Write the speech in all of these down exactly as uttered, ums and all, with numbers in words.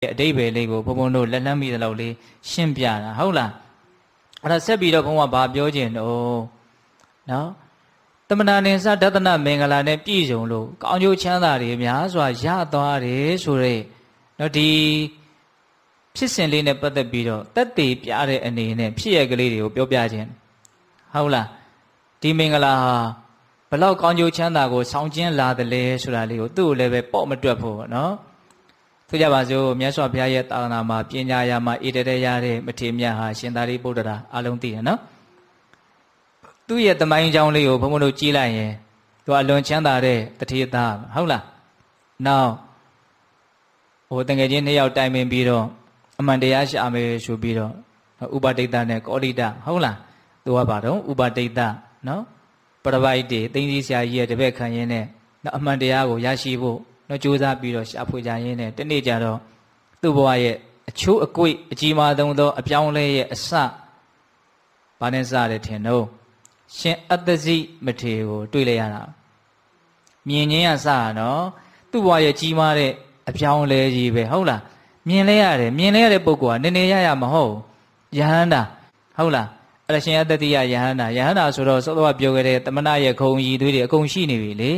အတိပ္ပယ်လေးကိုဘုံဘုံတို့လက်လန်းမိတဲ့လောက်လေးရှင်းပြတာဟုတ်လားအဲ့ဒါဆက်ပြီးတော့ဘုံကဘာပြောခြင်းတော့နော်တမနာနင်္စဒသနမင်္ဂလာနဲ့ပြည့်စုံလို့ကောင်းကျိုးချမ်းသာတွေများစွာရသွားတယ်ဆိုရဲနော်ဒီဖြစ်စဉ်လေးနဲ့ပတ်သက်ပြီးတော့တက်သေးပြတဲ့အနေနဲ့ဖြစ်ရကလေးတွေကိုပြောပြခြင်းဟုတ်လားဒီမင်္ဂလာဟာဘလောက်ကောင်းကျိုးချမ်းသာကိုဆောင်ကျင်းလာတယ်လဲဆိုတာလေးကိုသူ့ကိုလည်းပဲပေါ့မတွက်ဖို့နော်ဆိုကြပါစို့မြတ်စွာဘုရားရဲ့သာသနာမှာပညာရာမှာဣတရေရတဲ့မထေရမြတ်ဟာရှင်သာရိပုတ္တရာအလုံးသိတယ်နော်သူ့ရဲ့တမိုင်းကြောင်းလေးကိုဘုန်းဘုန်းတို့ကြည့်လိုက်ရင်သူအလွန်ချမ်းသာတဲ့တထေသားဟုတ်လားနောက်ဟိုတကယ်ချင်းနှစ်ယောက်တိုင်ပင်ပြီးတော့အမှန်တရားရှာမယ်ဆိုပြီးတော့ဥပဒိတနဲ့ကောဋိတဟုတ်လားသူကဘာတော့ဥပဒိတနော်ပရပိုက်တေသိသိဆရာကြီးရဲ့တပည့်ခံရင်းနဲ့အမှန်တရားကိုရရှိဖို့နော်ကြိုးစားပြီးတော့ရှာဖွေကြရင်းနဲ့တနေ့ကျတော့သူ့ဘဝရဲ့အချိုးအကွေ့အကြီးမားဆုံးသောအပြောင်းလဲရဲ့အစဘာနဲ့စတယ်ထင်တော့ရှင်အတ္တဇိမထေကိုတွေ့လိုက်ရတာမြင်ချင်းကစတာနော်သူ့ဘဝရဲ့ကြီးမားတဲ့အပြောင်းလဲကြီးပဲဟုတ်လားမြင်လဲရတယ်မြင်လဲရတဲ့ပုဂ္ဂိုလ်ကနည်းနည်းရရမဟုတ်ယဟန္တာဟုတ်လားအဲ့ဒါရှင်အတ္တတိယယဟန္တာယဟန္တာဆိုတော့စောစောကပြောခဲ့တဲ့တမနာရဲ့ခုံရည်သွေးတွေအကုန်ရှိနေပြီလေ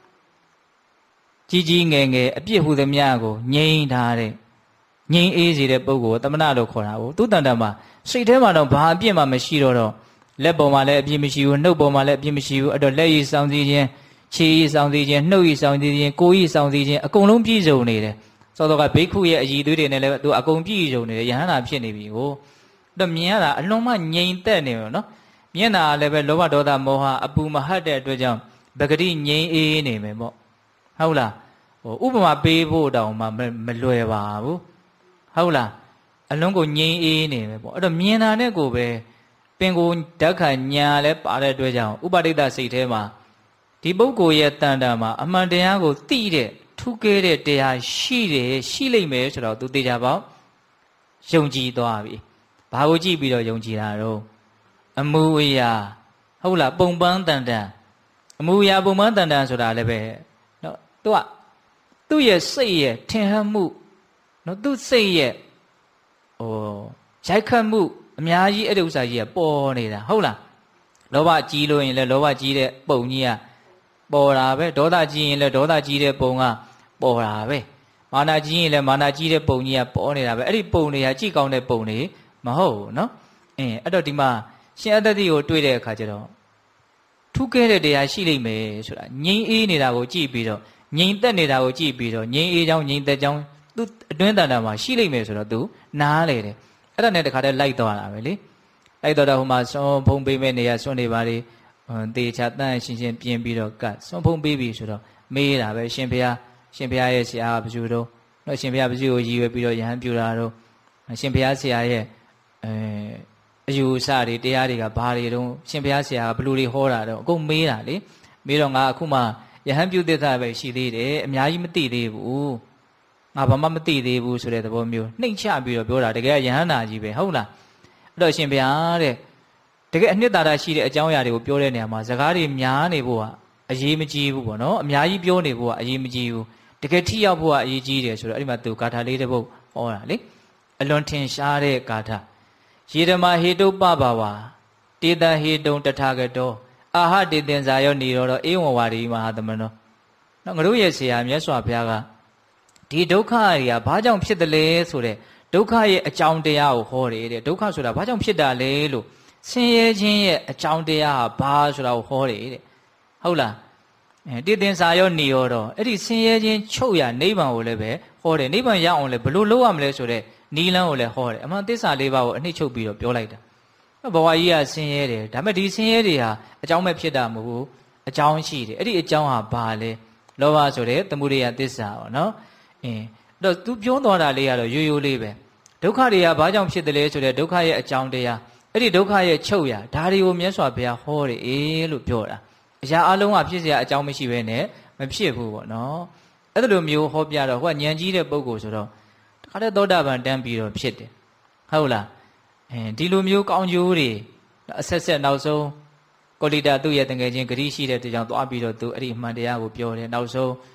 ကြီးကြီးငယ်ငယ်အပြစ်ဟူသမျှကိုငြိမ်းထားတဲ့ငြိမ်းအေးစေတဲ့ပုဂ္ဂိုလ်ကိုတမနာလို့ခေါ်တာကိုသူ့တန်တန်မှာစိတ်ထဲမှာတော့ဘာအပြစ်မှမရှိတော့တော့လက်ပေါ်မှာလည်းအပြစ်မရှိဘူးနှုတ်ပေါ်မှာလည်းအပြစ်မရှိဘူးအဲ့တော့လက်ရည်ဆောင်စည်းခြင်းခြေရည်ဆောင်စည်းခြင်းနှုတ်ရည်ဆောင်စည်းခြင်းကိုယ်ရည်ဆောင်စည်းခြင်းအကုန်လုံးပြည့်စုံနေတယ်စောစောကဘိက္ခုရဲ့အည်သွေးတွေနဲ့လည်းသူအကုန်ပြည့်စုံနေတယ်ယဟန္တာဖြစ်နေပြီကိုတော့မြင်ရတာအလွန်မှငြိမ်သက်နေရောနော်မျက်နာလည်းပဲလောဘဒေါသမောဟအပူမဟတ်တဲ့အတွက်ကြောင့်ပဂတိငြိမ်အေးနေမယ်ပေါ့ဟုတ်လားဟိုဥပမာပေးဖို့တောင်မှမလွယ်ပါဘူးဟုတ်လားအလုံးကိုငြိမ်အေးနေမယ်ပေါ့အဲ့တော့မြင်တာနဲ့ကိုပဲပင်ကိုဓာတ်ခံညာလဲပါတဲ့အတွက်ကြောင့်ဥပဒိတစိတ်ထဲမှာဒီပုဂ္ဂိုလ်ရဲ့တန်တာမှာအမှန်တရားကိုသိတဲ့ထူးကဲတဲ့တရားရှိတယ်ရှိလိမ့်မယ်ဆိုတော့သူသိကြပေါ့ယုံကြည်သွားပြီဘာကိုကြည့်ပြီးတော့ယုံကြည်တာတော့အမှုအရာဟုတ်လားပုံပန်းတန်တန်အမှုအရာပုံပန်းတန်တန်ဆိုတာလည်းပဲနော်သူကသူ့ရဲ့စိတ်ရဲ့ထင်ဟပ်မှုနော်သူ့စိတ်ရဲ့ဟိုရိုက်ခတ်မှုအများကြီးအဲ့ဒီဥစ္စာကြီးကပေါ်နေတာဟုတ်လားလောဘကြီးလို့ရင်လည်းလောဘကြီးတဲ့ပုံကြီးကပေါ်တာပဲဒေါသကြီးရင်လည်းဒေါသကြီးတဲ့ပုံကပေါ်တာပဲမာနကြီးရင်လည်းမာနကြီးတဲ့ပုံကြီးကပေါ်နေတာပဲအဲ့ဒီပုံတွေကကြည့်ကောင်းတဲ့ပုံတွေမဟုတ်ဘူးနော်အင်းအဲ့တော့ဒီမှာရှင်အတ္တတိကိုတွေ့တဲ့အခါကျတော့ထူးကဲတဲ့တရားရှိလိမ့်မယ်ဆိုတာငြိမ်းအေးနေတာကိုကြည့်ပြီးတော့ငြိမ်သက်နေတာကိုကြည့်ပြီးတော့ငြိမ်းအေးချောင်းငြိမ်သက်ချောင်းသူအတွင်းတန်တာမှာရှိလိမ့်မယ်ဆိုတော့သူနားလေတယ်အဲ့ဒါနဲ့တခါတည်းလိုက်သွားတာပဲလေလိုက်တော့တော့ဟိုမှာစွန်ဖုံးပေးမဲ့နေရစွန်နေပါလေတေချာတန်းရှင်းရှင်းပြင်ပြီးတော့ကတ်စွန်ဖုံးပေးပြီဆိုတော့မေးတာပဲရှင်ဘုရားရှင်ဘုရားရဲ့ဆရာကဘယ်သူတော့နော်ရှင်ဘုရားဘယ်သူကိုရည်ရွယ်ပြီးတော့ယဟန်ပြူတာတော့ရှင်ဘုရားဆရာရဲ့အဲအယူအဆတွေတရားတွေကဘာတွေတုံးရှင်ဘုရားဆရာကဘယ်လိုတွေဟောတာတော့အကုန်မေးတာလေမေးတော့ငါအခုမှယဟန်ပြုသစ္စာပဲရှိသေးတယ်အများကြီးမသိသေးဘူးငါဘာမှမသိသေးဘူးဆိုတဲ့သဘောမျိုးနှိမ့်ချပြီးတော့ပြောတာတကယ်ယဟန်နာကြီးပဲဟုတ်လားအဲ့တော့ရှင်ဘုရားတဲ့တကယ်အနှစ်သာရရှိတဲ့အကြောင်းအရာတွေကိုပြောတဲ့နေရာမှာစကားတွေများနေဖို့ကအရေးမကြီးဘူးပေါ့နော်အများကြီးပြောနေဖို့ကအရေးမကြီးဘူးတကယ်ထိရောက်ဖို့ကအရေးကြီးတယ်ဆိုတော့အဲ့ဒီမှာသူဂါထာလေးတစ်ပုဒ်ဟောတာလေအလွန်ထင်ရှားတဲ့ဂါထာယေဓမဟေတုပပဝါတေတဟေတုံတထာဂတောအာဟတေတင်္ဇာယောနေရောဧဝံဝါရီမဟာသမနောနော်ငါတို့ရဲ့ဆရာမြတ်စွာဘုရားကဒီဒုက္ခတွေကဘာကြောင့်ဖြစ်တယ်လဲဆိုတဲ့ဒုက္ခရဲ့အကြောင်းတရားကိုဟောတယ်တဲ့ဒုက္ခဆိုတာဘာကြောင့်ဖြစ်တာလဲလို့ဆင်းရဲခြင်းရဲ့အကြောင်းတရားဟာဘာဆိုတာကိုဟောတယ်တဲ့ဟုတ်လားအဲတေတင်္ဇာယောနေရောတော့အဲ့ဒီဆင်းရဲခြင်းချုပ်ရနိဗ္ဗာန်ကိုလည်းပဲဟောတယ်နိဗ္ဗာန်ရအောင်လည်းဘယ်လိုလုပ်ရမလဲဆိုတဲ့နီလန်းကိုလည်းဟောတယ်အမှန်သစ္စာလေးပါးကိုအနှစ်ချုပ်ပြီးတော့ပြောလိုက်တာဘဝကြီးကဆင်းရဲတယ်ဒါပေမဲ့ဒီဆင်းရဲတွေဟာအကြောင်းမဲ့ဖြစ်တာမဟုတ်ဘူးအကြောင်းရှိတယ်အဲ့ဒီအကြောင်းဟာဘာလဲလောဘဆိုတဲ့သမုဒယသစ္စာပေါ့နော်အင်းအဲ့တော့ तू ပြောသွားတာလေးကတော့ရိုးရိုးလေးပဲဒုက္ခတွေကဘာကြောင့်ဖြစ်တယ်လဲဆိုတဲ့ဒုက္ခရဲ့အကြောင်းတရားအဲ့ဒီဒုက္ခရဲ့ချုပ်ရာဒါတွေကိုမြတ်စွာဘုရားဟောတယ်အေးလို့ပြောတာအရာအလုံးကဖြစ်เสียအကြောင်းမရှိဘဲနဲ့မဖြစ်ဘူးပေါ့နော်အဲ့လိုမျိုးဟောပြတော့ဟိုကဉာဏ်ကြီးတဲ့ပုဂ္ဂိုလ်ဆိုတော့တခါတည်းသောတာပန်တန်းပြီးတော့ဖြစ်တယ်ဟုတ်လားအဲဒီလိုမျိုးကောင်းကျိုးတွေအဆက်ဆက်နောက်ဆုံးကောလိတာသူ့ရဲ့တငယ်ချင်းဂရိရှိတဲ့တကြောင်သွားပြီးတော့သူအဲ့ဒီအမှန်တရားကိုပြောတယ်နောက်ဆုံးဟ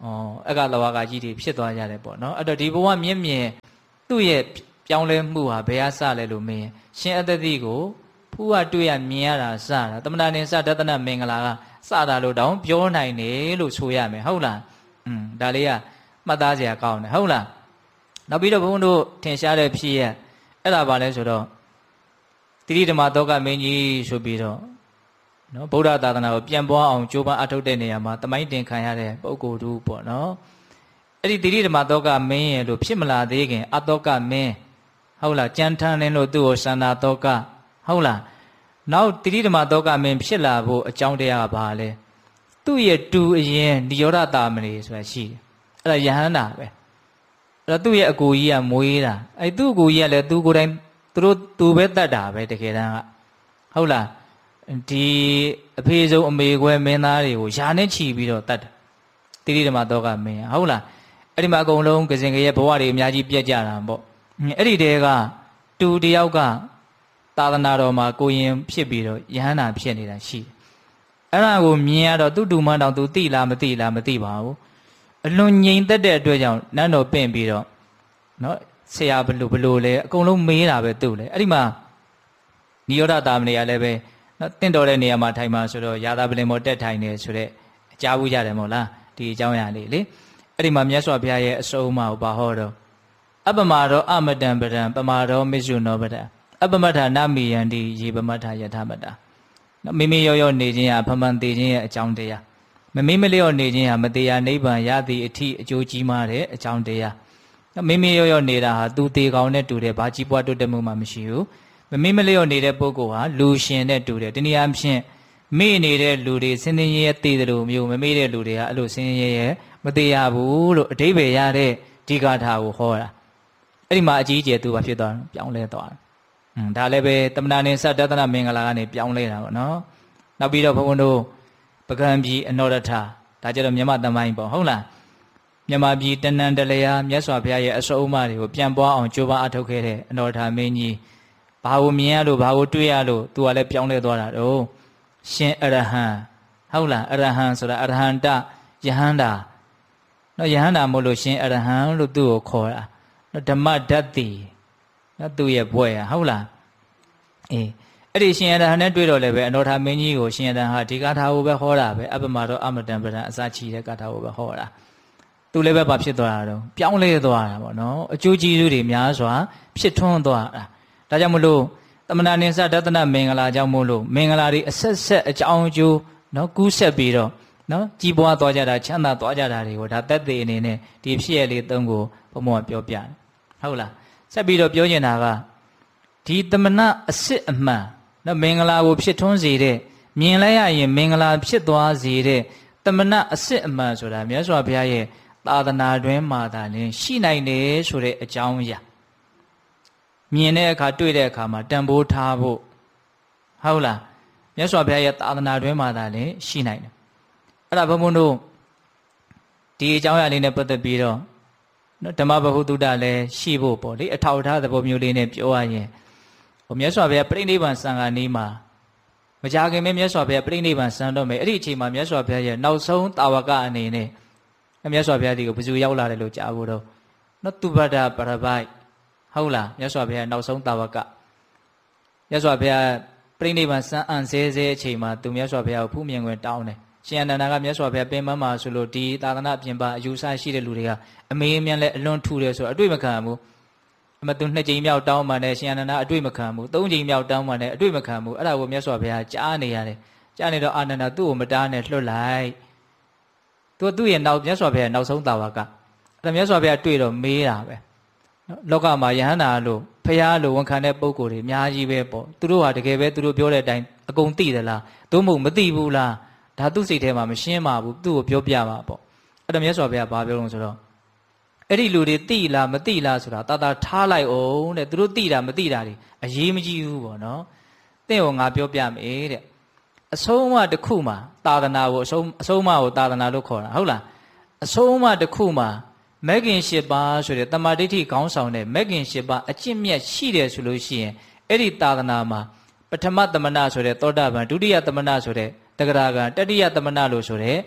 အကလဝကကြီးတွေဖြစ်သွားကြတယ်ပေါ့နော်အဲ့တော့ဒီဘဝမြင့်မြင့်သူ့ရဲ့ပြောင်းလဲမှုဟာဘယ်အစလဲလို့မင်းရှင်အတ္တိကိုဖူးကတွေ့ရမြင်ရတာစတာသမဏနိစဒသနမင်္ဂလာကစတာလို့တောင်ပြောနိုင်တယ်လို့ဆိုရမယ်ဟုတ်လားอืมဒါလေးကမှတ်သားစရာကောင်းတယ်ဟုတ်လားနောက်ပြီးတော့ဘုန်းတို့ထင်ရှားတဲ့ဖြစ်ရအဲ့ဒါပါလဲဆိုတော့တိရိဓမ္မသောကမင်းကြီးဆိုပြီးတော့နော်ဗုဒ္ဓသာသနာကိုပြန်ပွားအောင်ကြိုးပမ်းအထောက်တဲ့နေရာမှာတမိုင်းတင်ခံရတဲ့ပုဂ္ဂိုလ်တို့ပေါ့နော်အဲ့ဒီတိရိဓမ္မသောကမင်းရဲ့လို့ဖြစ်မလာသေးခင်အသောကမင်းဟုတ်လားကြံထမ်းလင်းလို့သူ့ကိုသန္တာသောကဟုတ်လားနောက်တိရိဓမ္မသောကမင်းဖြစ်လာဖို့အကြောင်းတရားကဘာလဲသူ့ရဲ့တူအရင်និရောဓတာမဏေဆိုတာရှိတယ်အဲ့ဒါယဟန္တာပဲအဲ့တော့သူ့ရဲ့အကိုကြီးကမွေးတာအဲ့သူ့အကိုကြီးကလည်းသူကိုယ်တိုင်သူတို့သူပဲတတ်တာပဲတကယ်တမ်းကဟုတ်လားဒီအဖေဆုံးအမေခွဲမင်းသားတွေကိုယာနဲ့ချီပြီးတော့တတ်တယ်တိရိဓမ္မသောကမင်းဟုတ်လားအဲ့ဒီမှာအကုန်လုံးကစင်ကရဲ့ဘဝတွေအများကြီးပြက်ကြတာပေါ့အဲ့ဒီတည်းကတူတယောက်ကသာသနာတော်မှာကိုရင်ဖြစ်ပြီးတော့ယဟန္တာဖြစ်နေတာရှိတယ်အဲ့ဒါကိုမြင်ရတော့သူ့တူမတောင်သူသိလားမသိလားမသိပါဘူးအလွန်ငြိမ်သက်တဲ့အတွက်ကြောင့်နန်းတော်ပင့်ပြီးတော့နော်ဆရာဘလို့ဘလို့လဲအကုန်လုံးမေးတာပဲသူ့လေအဲ့ဒီမှာနိရောဓတာမဏေကလည်းပဲနော်တင့်တော်တဲ့နေရာမှာထိုင်မှာဆိုတော့ရာသာပလင်ပေါ်တက်ထိုင်နေဆိုတဲ့အကြားဘူးကြတယ်မို့လားဒီအကြောင်းအရာလေးလေအဲ့ဒီမှာမြတ်စွာဘုရားရဲ့အစုံအမကိုဘာဟောတော့အပမရောအမတံပဒံပမာရောမစ္ဆုနောပဒံအပမထနမိယန္တိယေပမထယထမတ္တနော်မိမိရောရောနေခြင်းဟာဖမှန်သေးခြင်းရဲ့အကြောင်းတရားမမိမလျော့နေခြင်းဟာမတရားနိဗ္ဗာန်ရသည့်အထိအကျိုးကြီးမားတဲ့အကြောင်းတရားမိမိရောရောနေတာဟာသူတေကောင်နဲ့တူတယ်ဘာကြီးပွားတိုးတက်မှုမှမရှိဘူးမမိမလျော့နေတဲ့ပုဂ္ဂိုလ်ဟာလူရှင်နဲ့တူတယ်တနည်းအားဖြင့်မိနေတဲ့လူတွေစင်စင်ရဲရဲသိတယ်လို့မျိုးမမိတဲ့လူတွေကအဲ့လိုစင်စင်ရဲရဲမသိရဘူးလို့အဓိပ္ပာယ်ရတဲ့ဒီဂါထာကိုဟောတာအဲ့ဒီမှာအကြီးအကျယ်သူဘာဖြစ်သွားတယ်ပြောင်းလဲသွားတယ်อืมဒါလည်းပဲတမနာနိစဒသနမင်္ဂလာကနေပြောင်းလဲတာပေါ့နော်နောက်ပြီးတော့ဘုန်းဘုန်းတို့ပကံပြည်အနောရထဒါကြတော့မြမသမိုင်းပေါ့ဟုတ်လားမြန်မာပြည်တဏ္ဍတလျာမြတ်စွာဘုရားရဲ့အစုံအမတွေကိုပြန်ပွားအောင်ကြိုးပမ်းအထောက်ခဲ့တဲ့အနောရထမင်းကြီးဘာကိုမြင်ရလို့ဘာကိုတွေ့ရလို့သူကလည်းပြောင်းလဲသွားတာတော့ရှင်အရဟံဟုတ်လားအရဟံဆိုတာအရဟန္တယဟန္တာနော်ယဟန္တာမို့လို့ရှင်အရဟံလို့သူ့ကိုခေါ်တာနော်ဓမ္မဓာတ်တိနော်သူ့ရဲ့ဘွဲ့ရဟုတ်လားအေးအဲ့ဒီရှင်ရဟန်းနဲ့တွေ့တော့လည်းပဲအနောထာမင်းကြီးကိုရှင်ရဟန်းဟာဒီကာထာကိုပဲဟောတာပဲအပမတော်အမတံပဒံအစချီတဲ့ကာထာကိုပဲဟောတာသူလည်းပဲဘာဖြစ်သွားတာတော့ပြောင်းလဲသွားတာပေါ့နော်အကျိုးကျေးဇူးတွေများစွာဖြစ်ထွန်းသွားတာဒါကြောင့်မလို့တမနာနိစဒသနမင်္ဂလာကြောင့်မို့လို့မင်္ဂလာတွေအဆက်ဆက်အကြောင်းအကျိုးနော်ကူးဆက်ပြီးတော့နော်ကြီးပွားသွားကြတာချမ်းသာသွားကြတာတွေကိုဒါသက်သေအနေနဲ့ဒီဖြစ်ရလေးသုံးကိုဘုံဘုံကပြောပြတယ်ဟုတ်လားဆက်ပြီးတော့ပြောချင်တာကဒီတမနာအစစ်အမှန်နော်မင်္ဂလာကိုဖြစ်ထွန်းစေတဲ့မြင်လိုက်ရရင်မင်္ဂလာဖြစ်သွားစေတဲ့တမနာအစစ်အမှန်ဆိုတာမြတ်စွာဘုရားရဲ့သာသနာတွင်မှာသာလျှင်ရှိနိုင်တယ်ဆိုတဲ့အကြောင်းအရာမြင်တဲ့အခါတွေ့တဲ့အခါမှာတန်ဖိုးထားဖို့ဟုတ်လားမြတ်စွာဘုရားရဲ့သာသနာတွင်မှာသာလျှင်ရှိနိုင်တယ်အဲ့ဒါဘုံဘုံတို့ဒီအကြောင်းအရာလေးနဲ့ပတ်သက်ပြီးတော့နော်ဓမ္မဗဟုသုတလည်းရှိဖို့ပေါ့လေအထောက်အထားသဘောမျိုးလေးနဲ့ပြောရရင်ဟိုမြတ်စွာဘုရားပြိဋိဘံစံဃာနီးမှာမကြခင်မြတ်စွာဘုရားပြိဋိဘံစံတော့မယ်အဲ့ဒီအချိန်မှာမြတ်စွာဘုရားရဲ့နောက်ဆုံးတာဝကအနေနဲ့မြတ်စွာဘုရားဒီကိုဘယ်သူရောက်လာတယ်လို့ကြားဖို့တော့နော်သူဘဒ္ဒပရပိုက်ဟုတ်လားမြတ်စွာဘုရားနောက်ဆုံးတာဝကမြတ်စွာဘုရားပြိဋိဘံစံအံစဲစဲအချိန်မှာသူမြတ်စွာဘုရားကိုဖူးမြင်ခွင့်တောင်းတယ်ရှင်အနန္ဒာကမြတ်စွာဘုရားပင်မမှာဆိုလို့ဒီသာသနာပြင်ပအယူဆရှိတဲ့လူတွေကအမေးအမြန်းလဲအလွန်ထူတယ်ဆိုတော့အတွေ့မခံဘူးအမသူနှစ်ကြိမ်မြောက်တောင်းမှလည်းရှင်အနန္ဒာအတွေ့မခံဘူးသုံးကြိမ်မြောက်တောင်းမှလည်းအတွေ့မခံဘူးအဲ့ဒါကိုမြတ်စွာဘုရားကြားနေရတယ်ကြားနေတော့အာနန္ဒာသူ့ကိုမတားနဲ့လွတ်လိုက်သူသူ့ရဲ့နောက်မြတ်စွာဘုရားနောက်ဆုံးတာဝကအဲ့ဒါမြတ်စွာဘုရားတွေ့တော့မေးတာပဲလောကမှာယဟန္တာလို့ဖရာလို့ဝန်ခံတဲ့ပုံကိုယ်တွေအများကြီးပဲပေါ့သူတို့ဟာတကယ်ပဲသူတို့ပြောတဲ့အတိုင်းအကုန်သိသလားသို့မဟုတ်မသိဘူးလားဒါသူ့စိတ်ထဲမှာမရှင်းပါဘူးသူ့ကိုပြောပြပါပေါ့အဲ့ဒါမြတ်စွာဘုရားဘာပြောလို့ဆိုတော့အဲ့ဒီလူတွေသိလားမသိလားဆိုတာတာတာထားလိုက်အောင်တဲ့သူတို့သိတာမသိတာတွေအရေးမကြီးဘူးပေါ့နော်တင့်ကိုငါပြောပြမယ်တဲ့အဆုံးအမတစ်ခုမှာသာသနာကိုအဆုံးအဆုံးအမကိုသာသနာလို့ခေါ်တာဟုတ်လားအဆုံးအမတစ်ခုမှာမဂ်ကင်၈ပါးဆိုတဲ့တမာဒိဋ္ဌိခေါင်းဆောင်တဲ့မဂ်ကင်၈ပါးအကျင့်မြတ်ရှိတယ်ဆိုလို့ရှိရင်အဲ့ဒီသာသနာမှာပထမသမဏဆိုတဲ့သောတာပန်ဒုတိယသမဏဆိုတဲ့တဂရကတတိယသမဏလို့ဆိုတဲ့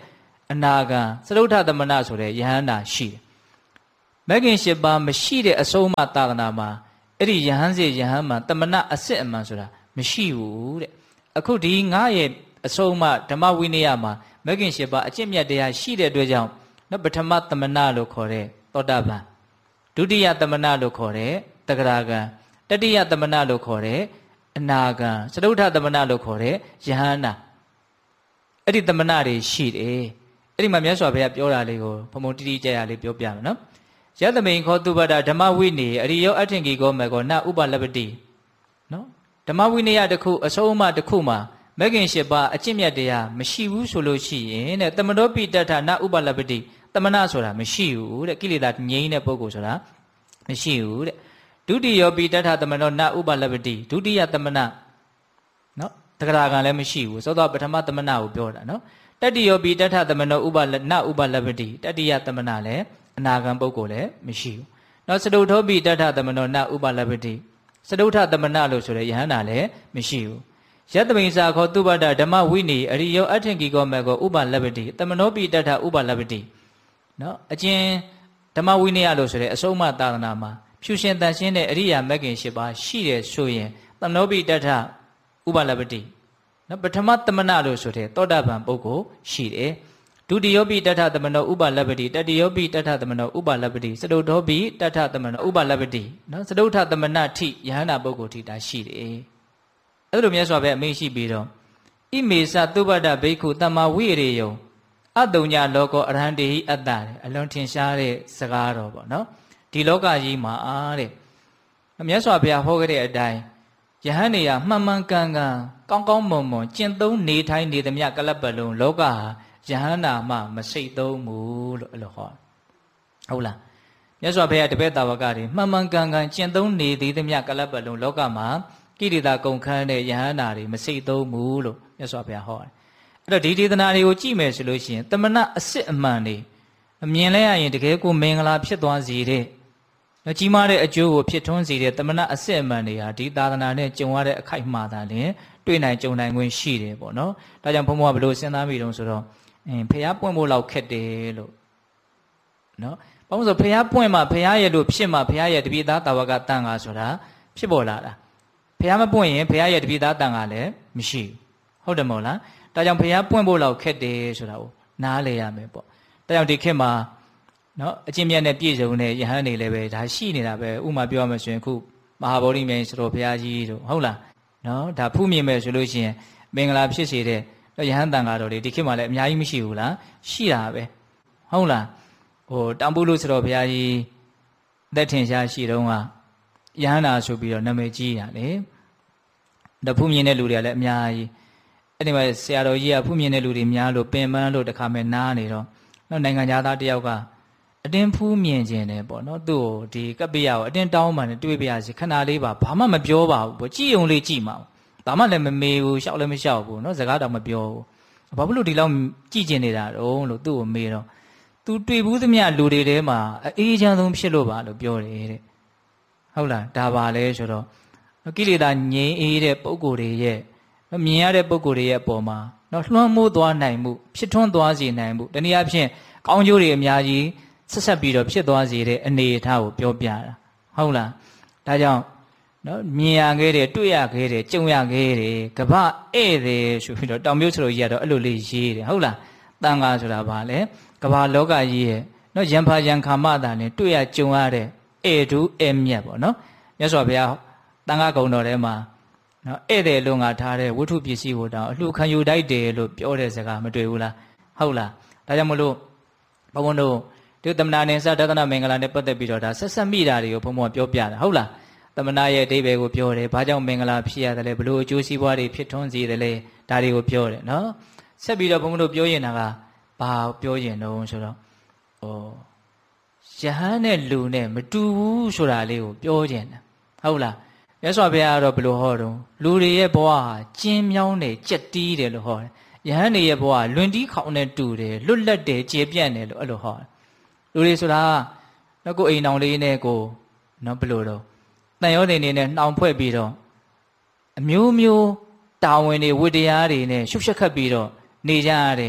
အနာဂံစတုထသမဏဆိုတဲ့ယဟန္တာရှိတယ်မဂ္ဂင်၈ပါးမရှိတဲ့အဆုံးအမသာသနာမှာအဲ့ဒီယဟန်စေယဟန်မှာသမဏအစစ်အမှန်ဆိုတာမရှိဘူးတဲ့အခုဒီငါရဲ့အဆုံးအမဓမ္မဝိနည်းမှာမဂ္ဂင်၈ပါးအကျင့်မြတ်တရားရှိတဲ့အတွက်ကြောင့်နော်ပထမသမဏလို့ခေါ်တဲ့သောတာပန်ဒုတိယသမဏလို့ခေါ်တဲ့တဂရဂံတတိယသမဏလို့ခေါ်တဲ့အနာဂံစတုထသမဏလို့ခေါ်တဲ့ယဟန္တာအဲ့ဒီသမဏတွေရှိတယ်အဲ့ဒီမှာမြတ်စွာဘုရားပြောတာလေးကိုဘုံဘုံတိတိကျကျလေးပြောပြမယ်နော်ယတမိန်ခောတုပ္ပဒဓမ္မဝိနည်းအရိယောအထင်ကြီးကောမေကောနဥပလပ္ပတိနော်ဓမ္မဝိနည်းတစ်ခုအဆုံးအမတစ်ခုမှာမဂ္ဂင်၈ပါးအကျင့်မြတ်တရားမရှိဘူးဆိုလို့ရှိရင်တဲ့တမနောပိတ္တထနဥပလပ္ပတိတမနာဆိုတာမရှိဘူးတဲ့ကိလေသာငြိမ်းတဲ့ပုဂ္ဂိုလ်ဆိုတာမရှိဘူးတဲ့ဒုတိယပိတ္တထတမနောနဥပလပ္ပတိဒုတိယတမနာနော်တဂရကံလည်းမရှိဘူးသောတော့ပထမတမနာကိုပြောတာနော်တတိယပိတ္တထတမနောဥပလနဥပလပ္ပတိတတိယတမနာလည်းအနာဂံပုဂ္ဂိုလ်လည်းမရှိဘူးနောက်စတုထောပိတ္ထသမနောနဥပလပ္ပတိစတုထသမဏလို့ဆိုတဲ့ယဟန္တာလည်းမရှိဘူးယတမိန်စာခောတုပ္ပဒဓမ္မဝိနည်းအရိယောအထင်ကြီးကောမေကောဥပလပ္ပတိသမနောပိတ္ထဥပလပ္ပတိနော်အကျဉ်ဓမ္မဝိနည်းလို့ဆိုတဲ့အဆုံးအမသာသနာမှာဖြူရှင်တန်ရှင်းတဲ့အရိယာမဂ္ဂင်၈ပါးရှိတယ်ဆိုရင်သမနောပိတ္ထဥပလပ္ပတိနော်ပထမသမဏလို့ဆိုတဲ့သောတာပန်ပုဂ္ဂိုလ်ရှိတယ်ဒုတိယပိတ္ထသမနောဥပလပ္ပတိတတိယပိတ္ထသမနောဥပလပ္ပတိစတုထောပိတ္ထသမနောဥပလပ္ပတိနော်စတုထသမဏထိယဟန္တာပုဂ္ဂိုလ်ထိတာရှိတယ်အဲ့လိုမြတ်စွာဘုရားအမိန့်ရှိပြီးတော့ဣမေသသုဘဒဘိက္ခုတမ္မာဝိရေယံအတုံညာလောကောအရဟံတေဟိအတ္တတဲ့အလွန်ထင်ရှားတဲ့စကားတော်ပေါ့နော်ဒီလောကကြီးမှာအားတဲ့မြတ်စွာဘုရားဟောခဲ့တဲ့အတိုင်းယဟန်နေရမှန်မှန်ကန်ကန်ကောင်းကောင်းမွန်မွန်ကျင့်သုံးနေထိုင်နေသမျှကလပ်ပလုံးလောကဟာယဟန္တာမှမစိတ်သုံးဘူးလို့အဲ့လိုဟောဟုတ်လားမြတ်စွာဘုရားတပည့်တော်ဝကတွေမှန်မှန်ကန်ကန်ကျင့်သုံးနေသေးသမျှကလပ်ပလုံးလောကမှာကိရိတာကုန်ခန်းတဲ့ယဟန္တာတွေမစိတ်သုံးဘူးလို့မြတ်စွာဘုရားဟောတယ်အဲ့တော့ဒီဒေသနာတွေကိုကြည့်မယ်ဆိုလို့ရှိရင်တမဏအစစ်အမှန်တွေအမြင်လဲရရင်တကယ်ကိုမင်္ဂလာဖြစ်သွားစေတဲ့ကြီးမားတဲ့အကျိုးကိုဖြစ်ထွန်းစေတဲ့တမဏအစစ်အမှန်တွေဟာဒီသာသနာနဲ့ကြုံရတဲ့အခိုက်မှားတာလည်းတွေ့နိုင်ကြုံနိုင်ခွင့်ရှိတယ်ပေါ့နော်ဒါကြောင့်ဘုန်းဘုရားဘယ်လိုစဉ်းစားမိတုံးဆိုတော့အင်းဖះပွင့်ဖို့လောက်ခက်တယ်လို့နော်ဘာလို့ဆိုဖះပွင့်မှဖះရဲ့လို့ဖြစ်မှဖះရဲ့တပိသားတာဝကတန်ခါဆိုတာဖြစ်ပေါ်လာတာဖះမပွင့်ရင်ဖះရဲ့တပိသားတန်ခါလည်းမရှိဘူးဟုတ်တယ်မဟုတ်လားဒါကြောင့်ဖះပွင့်ဖို့လောက်ခက်တယ်ဆိုတာကိုနားလည်ရမယ်ပေါ့ဒါကြောင့်ဒီခေတ်မှာနော်အကျင့်မြတ်နဲ့ပြည့်စုံတဲ့ယဟန်တွေလည်းပဲဒါရှိနေတာပဲဥမာပြောရမယ်ဆိုရင်ခုမဟာဗောဓိမြိုင်စတော်ဘုရားကြီးတို့ဟုတ်လားနော်ဒါဖူးမြင်မယ်ဆိုလို့ရှိရင်မင်္ဂလာဖြစ်စေတဲ့ယဟန်တန်ဃာတော်တွေဒီခေတ်မှာလည်းအများကြီးမရှိဘူးလားရှိတာပဲဟုတ်လားဟိုတောင်ပုလို့စတော်ဘုရားကြီးအသက်ထင်ရှားရှိတုန်းကယဟန်နာဆိုပြီးတော့နာမည်ကြီးတာလေဒါဖူးမြင်တဲ့လူတွေကလည်းအများကြီးအဲ့ဒီမှာဆရာတော်ကြီးကဖူးမြင်တဲ့လူတွေများလို့ပင်ပန်းလို့တခါမဲ့နားနေတော့နော်နိုင်ငံသားတယောက်ကအတင်းဖူးမြင်ခြင်းတယ်ပေါ့နော်သူ့ကိုဒီကပ္ပိယကိုအတင်းတောင်းမှန်းတွေးပြရစီခဏလေးပါဘာမှမပြောပါဘူးပေါ့ကြည်ုံလေးကြည်မှာဘာမှလည်းမမေးဘူးရှောက်လည်းမရှောက်ဘူးနော်စကားတော့မပြောဘူးဘာဖြစ်လို့ဒီလောက်ကြည်ကျင်နေတာတုံးလို့သူ့ကိုမေးတော့သူတွေ့ဘူးသမျှလူတွေထဲမှာအေးချမ်းဆုံးဖြစ်လို့ပါလို့ပြောတယ်တဲ့ဟုတ်လားဒါပါလဲဆိုတော့ကိလေသာငြိမ်းအေးတဲ့ပုံကိုယ်တွေရဲ့မြင်ရတဲ့ပုံကိုယ်တွေရဲ့အပေါ်မှာနော်လွှမ်းမိုးသွားနိုင်မှုဖြစ်ထွန်းသွားစေနိုင်မှုတနည်းအားဖြင့်ကောင်းကျိုးတွေအများကြီးဆက်ဆက်ပြီးတော့ဖြစ်သွားစေတဲ့အနေအထားကိုပြောပြတာဟုတ်လားဒါကြောင့်နော်မြင်ရခဲ့တယ်တွေ့ရခဲ့တယ်ကြုံရခဲ့တယ်ကပ္ပဧည့်တယ်ဆိုပြီးတော့တောင်မြို့စလို့ကြီးကတော့အဲ့လိုလေးရေးတယ်ဟုတ်လားတန်ခါဆိုတာဘာလဲကမ္ဘာလောကကြီးရဲ့နော်ရံဖာရံခါမတာနဲ့တွေ့ရကြုံရတဲ့ဧဒုဧမြတ်ပေါ့နော်မြတ်စွာဘုရားတန်ခါကုံတော်ထဲမှာနော်ဧည့်တယ်လို့ငါထားတဲ့ဝိထုပစ္စည်းကိုတောင်အလှခံယူတိုက်တယ်လို့ပြောတဲ့စကားမတွေ့ဘူးလားဟုတ်လားဒါကြောင့်မလို့ဘုံဘုံတို့ဒီသမဏနဲ့စတသနာမင်္ဂလာနဲ့ပတ်သက်ပြီးတော့ဒါဆက်ဆက်မိတာတွေကိုဘုံဘုံပြောပြတာဟုတ်လားသမဏရဲ့အဓိပ္ပာယ်ကိုပြောတယ်ဘာကြောင့်မင်္ဂလာဖြစ်ရတယ်လဲဘလို့အကျိုးစီးပွားတွေဖြစ်ထွန်းစေတယ်လဲဒါတွေကိုပြောတယ်နော်ဆက်ပြီးတော့ဘုံဘုံတို့ပြောရင်တာကဘာပြောရင်တော့ဆိုတော့ဩယဟန်နဲ့လူနဲ့မတူဘူးဆိုတာလေးကိုပြောကြတယ်ဟုတ်လားမြတ်စွာဘုရားကတော့ဘလို့ဟောတော့လူတွေရဲ့ဘဝဟာကျင်းမြောင်းတယ်ကြက်တီးတယ်လို့ဟောတယ်ယဟန်တွေရဲ့ဘဝလွင်တီးခေါင်နဲ့တူတယ်လွတ်လပ်တယ်ကျေပြန့်တယ်လို့အဲ့လိုဟောတယ်လူတွေဆိုတာတော့ကိုအိမ်အောင်လေးနဲ့ကိုနော်ဘလို့တော့တန်ရောတင်နေနဲ့နှောင်ဖွဲ့ပြီးတော့အမျိုးမျိုးတာဝန်တွေဝတ္တရားတွေနဲ့ရှုပ်ရှက်ခတ်ပြီးတော့နေကြရတဲ့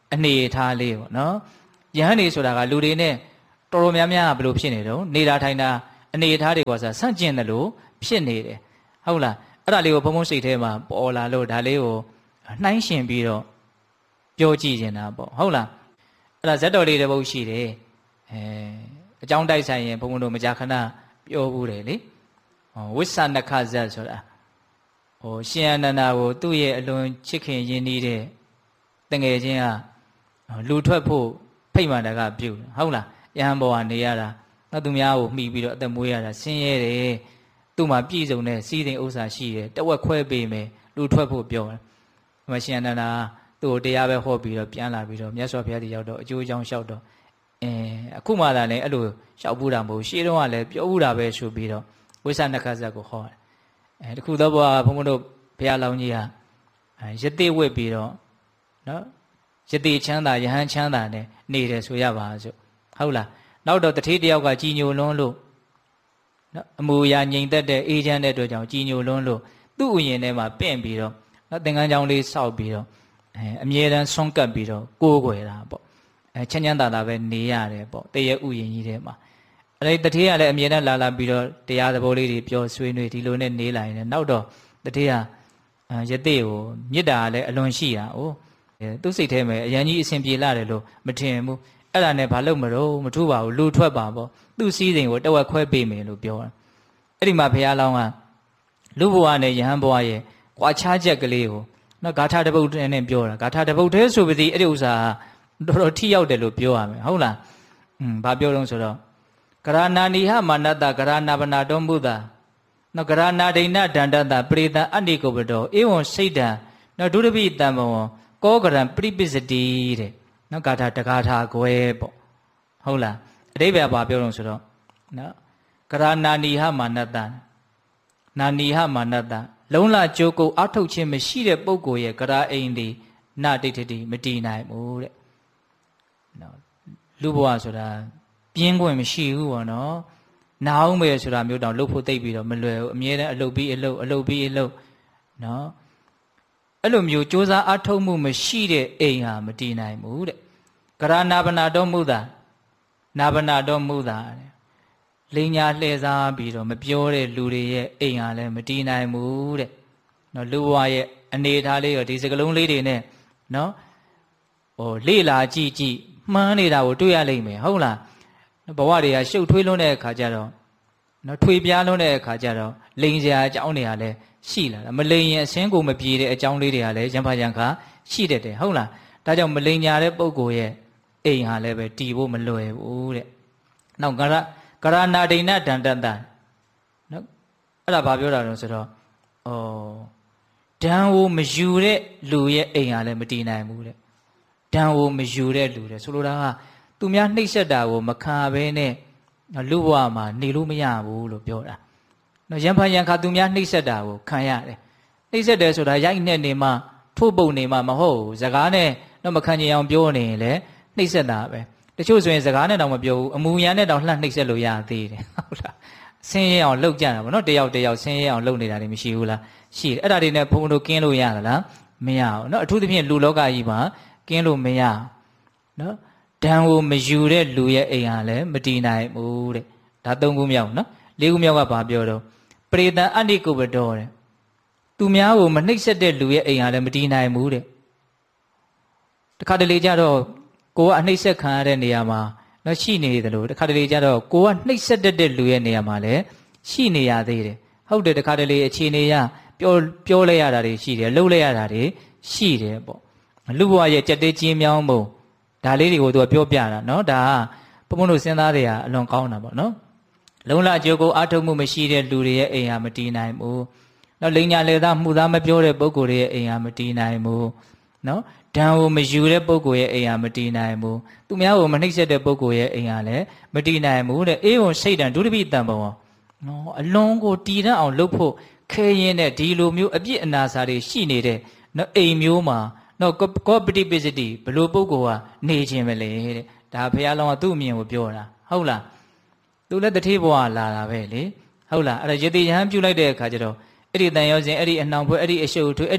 အနေထားလေးပေါ့နော်ယဟန်နေဆိုတာကလူတွေနဲ့တော်တော်များများဘယ်လိုဖြစ်နေတော့နေတာထိုင်တာအနေထားတွေကဆိုဆန့်ကျင်တယ်လို့ဖြစ်နေတယ်ဟုတ်လားအဲ့ဒါလေးကိုဘုံဘုံစိတ်ထဲမှာပေါ်လာလို့ဒါလေးကိုနှိုင်းရှင်ပြီးတော့ပြောကြည့်နေတာပေါ့ဟုတ်လားအဲ့ဒါဇက်တော်လေးတစ်ပုဒ်ရှိတယ်အဲအကြောင်းတိုက်ဆိုင်ရင်ဘုံဘုံတို့မကြာခဏပြောဘူးတယ်လေဟောဝိသနခဇတ်ဆိုတာဟိုရှင်အနန္ဒာကိုသူ့ရဲ့အလွန်ချစ်ခင်ရင်းနှီးတဲ့တငယ်ချင်းကလူထွက်ဖို့ဖိတ်မှန်တကပြုတယ်ဟုတ်လားယဟန်ဘောကနေရတာနောက်သူများကိုမှီပြီးတော့အသက်မွေးရတာဆင်းရဲတယ်သူ့မှာပြည့်စုံတဲ့စီးစိမ်ဥစ္စာရှိတယ်တဝက်ခွဲပေးမယ်လူထွက်ဖို့ပြောတယ်ဒီမှာရှင်အနန္ဒာသူ့ကိုတရားပဲဟောပြီးတော့ပြန်လာပြီးတော့မြတ်စွာဘုရားတည်ရောက်တော့အကျိုးအကြောင်းလျှောက်တော့အဲအခုမှသာလည်းအဲ့လိုလျှောက်ဘူးတာမဟုတ်ရှေးတုန်းကလည်းပြောဘူးတာပဲဆိုပြီးတော့ဝိသနခဇတ်ကိုဟောတယ်အဲတခုတော့ဘုရားဘုန်းဘုန်းတို့ဘုရားလောင်းကြီးကရတိဝစ်ပြီးတော့နော်ယတိချမ်းသာယဟန်ချမ်းသာနဲ့နေတယ်ဆိုရပါစို့ဟုတ်လားနောက်တော့တထေးတယောက်ကကြီးညိုလွန်းလို့နော်အမူအရာငြိမ်သက်တဲ့အေးချမ်းတဲ့အတွက်ကြောင့်ကြီးညိုလွန်းလို့သူ့ဥယျာဉ်ထဲမှာပင့်ပြီးတော့နော်သင်္ကန်းကျောင်းလေးဆောက်ပြီးတော့အဲအမြဲတမ်းဆွန့်ကပ်ပြီးတော့ကိုးကွယ်တာပေါ့အဲချမ်းချမ်းသာသာပဲနေရတယ်ပေါ့တရဲ့ဥယျာဉ်ကြီးထဲမှာအဲ့ဒီတထေးကလည်းအမြဲတမ်းလာလာပြီးတော့တရားသဘောလေးတွေပြောဆွေးနွေးဒီလိုနဲ့နေလာရင်လည်းနောက်တော့တထေးကယတိကိုမေတ္တာလည်းအလွန်ရှိတာ哦သူစိတ်ထဲမှာအရန်ကြီးအစဉ်ပြေလာတယ်လို့မထင်ဘူးအဲ့ဒါနဲ့ဘာလို့မလို့မထူပါဘူးလူထွက်ပါပေါ့သူ့စည်းစိမ်ကိုတဝက်ခွဲပေးမယ်လို့ပြောတာအဲ့ဒီမှာဘုရားလောင်းကလူဘဝနဲ့ယဟန်ဘဝရဲ့ကွာခြားချက်ကလေးကိုနော်ဂါထာတစ်ပုဒ်နဲ့ပြောတာဂါထာတစ်ပုဒ်တည်းဆိုပါသည်အဲ့ဒီဥစ္စာတော်တော်ထိရောက်တယ်လို့ပြောရမယ်ဟုတ်လားอืมဘာပြောတော့ဆိုတော့ကရဏာနိဟမာနတကရဏဗနာတော်မူတာနော်ကရဏာဒိဏဒန္တတပရိသအနိကုပတောဧဝံစိတ်တံနော်ဒုရပိတံဘောကောကရံပရိပစ္စတိတဲ့နော်ဂါထာတဂါထာကွဲပေါ့ဟုတ်လားအဓိပ္ပာယ်ဘာပြောလို့ဆိုတော့နော်ကရဏာနိဟမာနတနာနိဟမာနတလုံးလာကြိုးကိုအထုတ်ခြင်းမရှိတဲ့ပုဂ္ဂိုလ်ရဲ့ကရာအိမ်ဒီနာတိဋ္ဌိမတည်နိုင်ဘူးတဲ့နော်လူဘဝဆိုတာပြင်းခွင့်မရှိဘူးပေါ့နော်နာအောင်ပဲဆိုတာမျိုးတောင်လှုပ်ဖို့တိတ်ပြီးတော့မလွယ်ဘူးအမြဲတမ်းအလုပ်ပြီးအလုပ်အလုပ်ပြီးအလုပ်နော်အဲ့လိုမျိုးစ조사အထုတ်မှုမရှိတဲ့အိမ်ဟာမတည်နိုင်ဘူးတဲ့ကရဏဗနာတော်မူတာနာဗနာတော်မူတာတဲ့လိညာလှည့်စားပြီးတော့မပြောတဲ့လူတွေရဲ့အိမ်ဟာလည်းမတည်နိုင်ဘူးတဲ့နော်လူဘဝရဲ့အနေထားလေးရောဒီစကလုံးလေးတွေနဲ့နော်ဟိုလေ့လာကြည့်ကြည့်မှန်းနေတာကိုတွေ့ရလိမ့်မယ်ဟုတ်လားဘဝတွေကရှုပ်ထွေးလွန်းတဲ့အခါကျတော့နော်ထွေပြားလွန်းတဲ့အခါကျတော့လိန်စရာအကြောင်းတွေကလည်းရှိလာတာမလိန်ရင်အစင်းကိုမပြေတဲ့အကြောင်းလေးတွေကလည်းရံဖာရံခါရှိတတ်တယ်ဟုတ်လားဒါကြောင့်မလိန်ညာတဲ့ပုဂ္ဂိုလ်ရဲ့အိမ်ဟာလည်းပဲတည်ဖို့မလွယ်ဘူးတဲ့နောက်ကရကရဏာဒိဏဒန္တတနော်အဲ့ဒါဘာပြောတာလဲဆိုတော့ဩဒံကိုမယူတဲ့လူရဲ့အိမ်ဟာလည်းမတည်နိုင်ဘူးတဲ့ဒံကိုမယူတဲ့လူတဲ့ဆိုလိုတာကသူများနှိပ်စက်တာကိုမခံဘဲနဲ့လူဘဝမှာနေလို့မရဘူးလို့ပြောတာနော်ရံဖန်ရံခါသူများနှိပ်စက်တာကိုခံရတယ်နှိပ်စက်တယ်ဆိုတာရိုက်နဲ့နေမှထို့ပုံနေမှမဟုတ်ဘူးစကားနဲ့တော့မခံချင်အောင်ပြောနေရင်လည်းနှိပ်စက်တာပဲတချို့ဆိုရင်စကားနဲ့တော့မပြောဘူးအမူအရာနဲ့တော့လှမ်းနှိပ်စက်လို့ရသေးတယ်ဟုတ်လားဆင်းရဲအောင်လှုပ်ကြတာပေါ့နော်တယောက်တယောက်ဆင်းရဲအောင်လှုပ်နေတာတွေမရှိဘူးလားရှိတယ်အဲ့ဒါတွေနဲ့ဘုံတို့ကင်းလို့ရသလားမရဘူးနော်အထူးသဖြင့်လူလောကကြီးမှာကင်းလို့မရနော်ဒံကိုမယူတဲ့လူရဲ့အိမ်ဟာလည်းမတည်နိုင်ဘူးတဲ့ဒါသုံးခုမြောက်နော်လေးခုမြောက်ကဘာပြောတော့ပရိသအနိကုပတောတဲ့သူများကိုမနှိပ်စက်တဲ့လူရဲ့အိမ်ဟာလည်းမတည်နိုင်ဘူးတဲ့တခါတလေကြတော့ကိုကအနှိပ်စက်ခံရတဲ့နေရာမှာနော်ရှိနေတယ်လို့တခါတလေကြတော့ကိုကနှိပ်စက်တတ်တဲ့လူရဲ့နေရာမှာလည်းရှိနေရသေးတယ်ဟုတ်တယ်တခါတလေအခြေအနေရပြောပြောလဲရတာတွေရှိတယ်လှုပ်လဲရတာတွေရှိတယ်ပေါ့လူဘဝရဲ့ကြက်တဲချင်းမြောင်းပုံဒါလေးတွေကိုသူကပြောပြတာနော်ဒါကဘုံဘုံတို့စဉ်းစားတွေကအလွန်ကောင်းတာပေါ့နော်လုံလကြိုးကိုအာထုတ်မှုမရှိတဲ့လူတွေရဲ့အိမ်ဟာမတည်နိုင်ဘူးနော်လိညာလေသားမှုသားမပြောတဲ့ပုဂ္ဂိုလ်တွေရဲ့အိမ်ဟာမတည်နိုင်ဘူးနော်ဒံကိုမယူတဲ့ပုဂ္ဂိုလ်ရဲ့အိမ်ဟာမတည်နိုင်ဘူးသူများကိုမနှိပ်စက်တဲ့ပုဂ္ဂိုလ်ရဲ့အိမ်ဟာလည်းမတည်နိုင်ဘူးတဲ့အေးဝံစိတ်တံဒုတိပိတံဘောနော်အလွန်ကိုတည်တတ်အောင်လုပ်ဖို့ခဲရင်တဲ့ဒီလိုမျိုးအပြစ်အနာစာတွေရှိနေတဲ့နော်အိမ်မျိုးမှာနော်ကောပတိပစ္စတိဘလို့ပုဂ္ဂိုလ်ကနေခြင်းပဲလေတဲ့ဒါဘုရားလောင်းကသူ့အမြင်ကိုပြောတာဟုတ်လားသူလည်းတထေးဘဝလာတာပဲလေဟုတ်လားအဲ့ဒါယတိယဟန်ပြုလိုက်တဲ့အခါကျတော့အဲ့ဒီတန်ရောစဉ်အဲ့ဒီအနှောင်ဖွဲအဲ့ဒီအရှုပ်ထွေးအဲ့ဒီ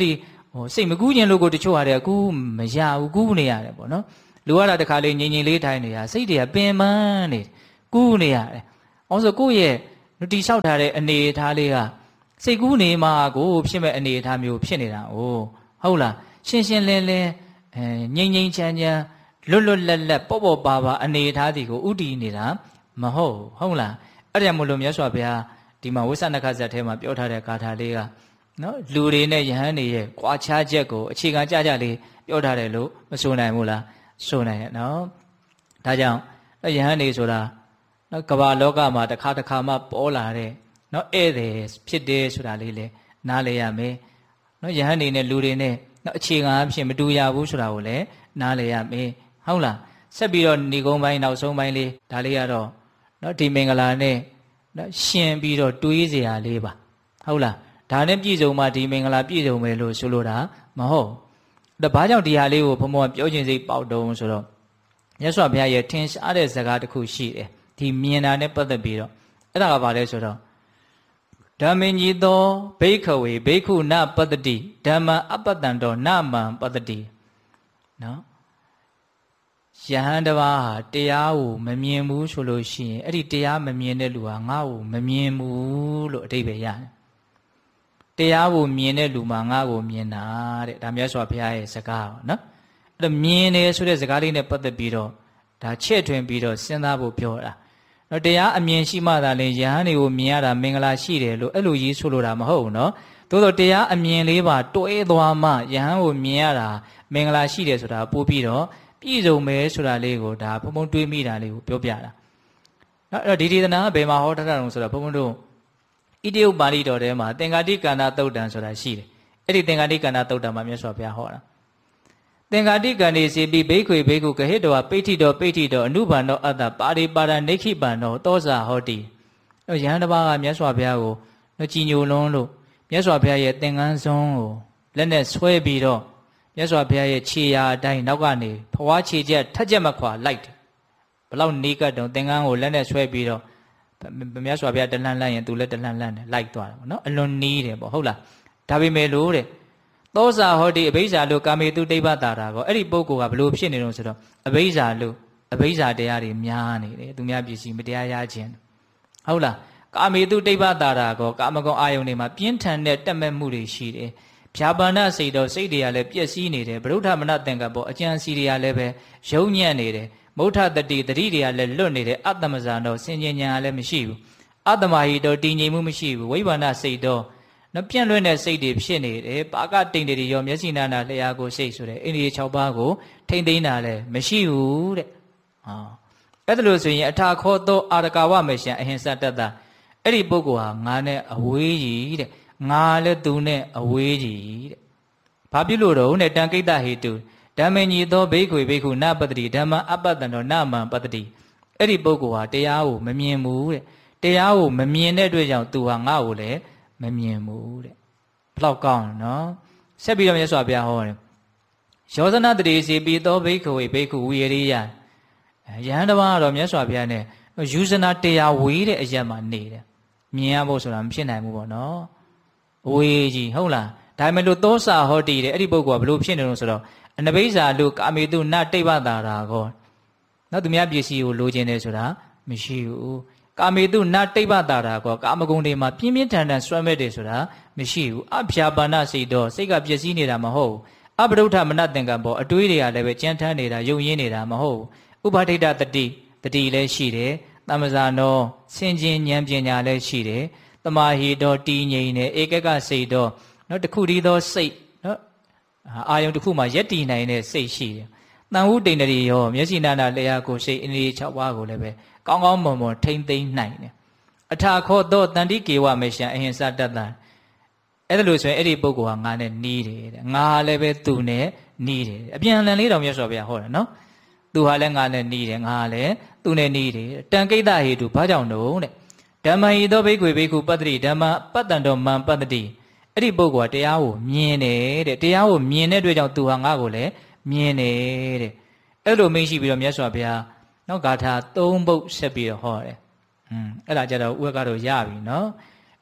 ဟိုစိတ်မကူးခြင်းလို့ကိုတချို့ဟာတဲ့ကူးမရဘူးကူးနေရတယ်ပေါ့နော်လူရတာတခါလေးငြိမ်ငြိမ်လေးထိုင်နေတာစိတ်တွေကပင်ပန်းနေကူးနေရတယ်အောင်ဆိုကိုယ့်ရဲ့တိလျှောက်ထားတဲ့အနေအထားလေးကစိတ်ကူးနေမှကိုဖြစ်မဲ့အနေအထားမျိုးဖြစ်နေတာ哦ဟုတ်လားရှင်းရှင်းလင်းလင်းအဲငြိမ်ငြိမ်ချမ်းချမ်းလွတ်လွတ်လပ်လပ်ပေါ့ပေါ့ပါပါအနေအထားတွေကိုဥတည်နေတာမဟုတ်ဟုတ်လားအဲ့ဒါမို့လို့မြတ်စွာဘုရားဒီမှာဝိသနခဇတ်ထဲမှာပြောထားတဲ့ဂါထာလေးကနော်လူတွေနဲ့ယဟန်တွေရဲ့ကြွားခြားချက်ကိုအခြေခံကြကြလေးပြောထားတယ်လို့မဆိုနိုင်ဘူးလားဆိုနိုင်ရဲ့နော်ဒါကြောင့်ယဟန်တွေဆိုတာနော်ကမ္ဘာလောကမှာတစ်ခါတစ်ခါမှပေါ်လာတဲ့နော်ဧည့်သည်ဖြစ်တယ်ဆိုတာလေးလေနားလည်ရမယ်နော်ယဟန်တွေနဲ့လူတွေနဲ့နော်အခြေခံအဖြစ်မတူရဘူးဆိုတာကိုလည်းနားလည်ရမယ်ဟုတ်လားဆက်ပြီးတော့ဏိကုံးပိုင်းနောက်ဆုံးပိုင်းလေးဒါလေးကတော့နော်ဒီမင်္ဂလာနဲ့နော်ရှင်ပြီးတော့တွေးเสียရလေးပါဟုတ်လားဒါနဲ့ပြည့်စုံမှဒီမင်္ဂလာပြည့်စုံမယ်လို့ဆိုလိုတာမဟုတ်ဒါဘာကြောင့်ဒီဟာလေးကိုဘုံဘုံပြောခြင်းစိတ်ပေါက်တုံးဆိုတော့မြတ်စွာဘုရားရဲ့ထင်ရှားတဲ့စကားတစ်ခုရှိတယ်ဒီမြင်တာနဲ့ပတ်သက်ပြီးတော့အဲ့ဒါကဘာလဲဆိုတော့ဓမ္မင်ကြီးသောဘိက္ခဝေဘိက္ခုနပတ္တိဓမ္မအပတ္တံတောနမံပတ္တိနော်ယဟန်တစ်ပါးဟာတရားကိုမမြင်ဘူးဆိုလို့ရှိရင်အဲ့ဒီတရားမမြင်တဲ့လူဟာငါ့ကိုမမြင်ဘူးလို့အဓိပ္ပာယ်ရတယ်တရားကိုမြင်တဲ့လူမှာငါ့ကိုမြင်တာတဲ့ဒါမြတ်စွာဘုရားရဲ့စကားပါနော်အဲ့တော့မြင်တယ်ဆိုတဲ့စကားလေးနဲ့ပတ်သက်ပြီးတော့ဒါချဲ့ထွင်ပြီးတော့စဉ်းစားဖို့ပြောတာနော်တရားအမြင်ရှိမှသာလေယဟန်တွေကိုမြင်ရတာမင်္ဂလာရှိတယ်လို့အဲ့လိုကြီးဆိုလိုတာမဟုတ်ဘူးနော်သို့တော့တရားအမြင်လေးပါတွဲသွားမှယဟန်ကိုမြင်ရတာမင်္ဂလာရှိတယ်ဆိုတာပို့ပြီးတော့ပြည့်စုံမယ်ဆိုတာလေးကိုဒါဘုံဘုံတွေးမိတာလေးကိုပြောပြတာနော်အဲ့တော့ဒီဒေသနာကဘယ်မှာဟောထားတာလဲဆိုတော့ဘုံဘုံတို့ဣတိယပါဠိတော်ထဲမှာသင်္ဃာတိကန္နာသုတ်တံဆိုတာရှိတယ်အဲ့ဒီသင်္ဃာတိကန္နာသုတ်တံမှာမြတ်စွာဘုရားဟောတာသင်္ဃာတိကန္နေစီပိဘိက္ခွေဘိက္ခုကဟိတောပိဋ္ဌိတောပိဋ္ဌိတောအနုဘန္တောအတ္တပါရိပါဒနိခိပန္တောသောဇာဟောတိအဲ့ယဟန်တစ်ပါးကမြတ်စွာဘုရားကိုကြည်ညိုလွန်းလို့မြတ်စွာဘုရားရဲ့သင်္ကန်းစွန်းကိုလက်နဲ့ဆွဲပြီးတော့မြတ်စွာဘုရားရဲ့ခြေရာအတိုင်းနောက်ကနေဖွားခြေချက်ထက်ချက်မခွာလိုက်တယ်ဘလောက်နေကတ်တုံသင်္ကန်းကိုလက်နဲ့ဆွဲပြီးတော့မြတ်စွာဘုရားတလှမ်းလှမ်းရင်သူလည်းတလှမ်းလှမ်းတယ်လိုက်သွားတယ်ပေါ့နော်အလွန်နီးတယ်ပေါ့ဟုတ်လားဒါပေမဲ့လို့တဲ့သောဇာဟောတိအဘိဇာလို့ကာမေတုတိဗ္ဗတာတာကောအဲ့ဒီပုဂ္ဂိုလ်ကဘလို့ဖြစ်နေတော့ဆိုတော့အဘိဇာလို့အဘိဇာတရားတွေများနေတယ်သူများပစ္စည်းမတရားရခြင်းဟုတ်လားကာမေတုတိဗ္ဗတာတာကောကာမဂုဏ်အာယုန်တွေမှာပြင်းထန်တဲ့တက်မဲ့မှုတွေရှိတယ်ဖြာပါဏစိတ်တော့စိတ်တွေကလည်းပျက်စီးနေတယ်ဗုဒ္ဓမနသင်္ကပ္ပအကျဉ်းစီတွေကလည်းပဲယုံညံ့နေတယ်မုဋ္ဌတတိတတိတွေကလည်းလွတ်နေတယ်အတ္တမဇာတော့စင်ကြင်ညာလည်းမရှိဘူးအတ္တမဟိတော့တည်ငြိမ်မှုမရှိဘူးဝိဗ္ဗာဏစိတ်တော့နော်ပြန့်လွင့်တဲ့စိတ်တွေဖြစ်နေတယ်ပါကတိန်တွေရောမျက်စိနာနာလျှာကိုစိတ်ဆိုတဲ့အိန္ဒိယ၆ပါးကိုထိမ့်သိမ်းတာလည်းမရှိဘူးတဲ့ဟောအဲ့ဒါလို့ဆိုရင်အထာခောသောအာရကဝမရှံအဟိံစတတ္တအဲ့ဒီပုဂ္ဂိုလ်ဟာငါနဲ့အဝေးကြီးတဲ့ငါလည်းသူနဲ့အဝေးကြီးတဲ့ဘာဖြစ်လို့တော့နဲ့တံကိတ္တဟေတုဓမ္မညီသောဘိက္ခွေဘိက္ခုနပတ္တိဓမ္မအပတ္တန္တောနမံပတ္တိအဲ့ဒီပုဂ္ဂိုလ်ဟာတရားကိုမမြင်ဘူးတဲ့တရားကိုမမြင်တဲ့အတွက်ကြောင့်သူဟာငါ့ကိုလည်းမမြင်ဘူးတဲ့ဘလောက်ကောင်းနော်ဆက်ပြီးတော့မြတ်စွာဘုရားဟောတယ်ယောဇနတတိစီပိသောဘိက္ခဝေဘိက္ခုဝိရိယယဟန်တစ်ပါးကတော့မြတ်စွာဘုရားနဲ့ယူဇနာတရားဝေးတဲ့အရက်မှာနေတယ်မြင်ရဖို့ဆိုတာမဖြစ်နိုင်ဘူးပေါ့နော်အဝေးကြီးဟုတ်လားဒါပေမဲ့လို့သောစာဟောတိတဲ့အဲ့ဒီပုဂ္ဂိုလ်ကဘလို့ဖြစ်နေလို့ဆိုတော့အနဘိဇာလို့ကာမေတုနတိဗ္ဗတာရာကောနော်သူများပစ္စည်းကိုလိုချင်တယ်ဆိုတာမရှိဘူးကာမေတုနတိဗ္ဗတာရာကောကာမဂုဏ်တွေမှာပြင်းပြင်းထန်ထန်ဆွဲမဲ့တယ်ဆိုတာမရှိဘူးအဖြာပါဏစိတ်တော့စိတ်ကပျက်စီးနေတာမဟုတ်ဘူးအပဒုဋ္ဌမနသင်္ကပ္ပအတွေးတွေကလည်းပဲကြမ်းထမ်းနေတာယုံရင်းနေတာမဟုတ်ဘူးဥပါဒိတတတိတတိလည်းရှိတယ်တမ္မဇာနောဆင်ခြင်ဉာဏ်ပညာလည်းရှိတယ်တမာဟိတောတည်ငြိမ်တယ်ဧကကစိတ်တော့နော်တခုတည်းသောစိတ်နော်အာယုံတစ်ခုမှာယက်တည်နိုင်တဲ့စိတ်ရှိတယ်တန်ဝုတိန်တရီရောမျက်စိနာနာလျှာကိုစိတ်အင်းလေး၆ပါးကိုလည်းပဲကောင်းကောင်းမွန်မွန်ထိမ့်သိမ့်နိုင်တယ်အထာခောသောတန်တိကေဝမေရှံအဟိံစတတ္တအဲ့ဒါလို့ဆိုရင်အဲ့ဒီပုဂ္ဂိုလ်ဟာငါနဲ့နီးတယ်တဲ့ငါလည်းပဲသူနဲ့နီးတယ်အပြန်အလှန်လေးတော်မြတ်စွာဘုရားဟောတယ်နော်သူဟာလည်းငါနဲ့နီးတယ်ငါလည်းသူနဲ့နီးတယ်တံကိတ္တဟေတုဘာကြောင့်တော့တဲ့ဓမ္မဟိသောဘိက္ခွေဘိက္ခုပတ္တိဓမ္မပတ္တန္တောမံပတ္တိအဲ့ဒီပုဂ္ဂိုလ်ကတရားကိုမြင်တယ်တဲ့တရားကိုမြင်တဲ့အတွက်ကြောင့်သူဟာငါ့ကိုလည်းမြင်တယ်တဲ့အဲ့လိုမိန့်ရှိပြီးတော့မြတ်စွာဘုရားနော်ဂါထာ၃ပုဒ်ဆက်ပြီးတော့ဟောတယ်อืมအဲ့ဒါကြတော့ဥက္ကတော့ရပြီနော်